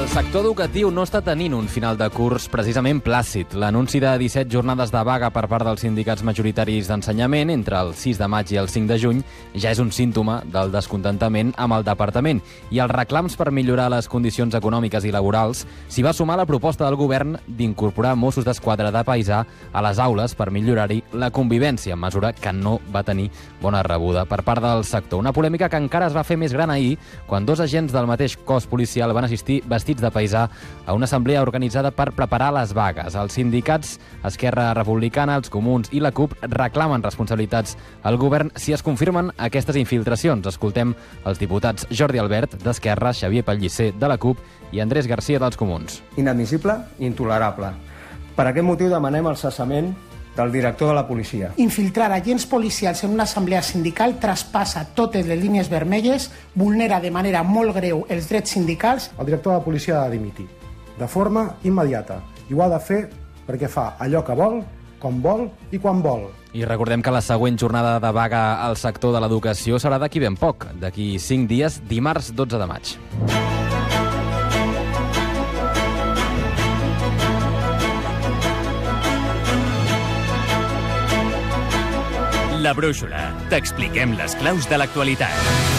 El sector educatiu no està tenint un final de curs precisament plàcid. L'anunci de 17 jornades de vaga per part dels sindicats majoritaris d'ensenyament entre el 6 de maig i el 5 de juny ja és un símptoma del descontentament amb el departament. I els reclams per millorar les condicions econòmiques i laborals s'hi va sumar la proposta del govern d'incorporar Mossos d'Esquadra de paisà a les aules per millorar-hi la convivència, mesura que no va tenir bona rebuda per part del sector. Una polèmica que encara es va fer més gran ahir, quan dos agents del mateix cos policial van assistir vestits de paisà a una assemblea organitzada per preparar les vagues. Els sindicats, Esquerra Republicana, els Comuns i la CUP reclamen responsabilitats al govern si es confirmen aquestes infiltracions. Escoltem els diputats Jordi Albert, d'Esquerra, Xavier Pellicer, de la CUP, i Andrés Garcia, dels Comuns. Inadmissible i intolerable. Per aquest motiu demanem el cessament del director de la policia. Infiltrar agents policials en una assemblea sindical traspassa totes les línies vermelles, vulnera de manera molt greu els drets sindicals. El director de la policia ha de dimitir de forma immediata i ho ha de fer perquè fa allò que vol, com vol i quan vol. I recordem que la següent jornada de vaga al sector de l'educació serà d'aquí ben poc, d'aquí 5 dies, dimarts 12 de maig. La Brúixola. T'expliquem les claus de l'actualitat.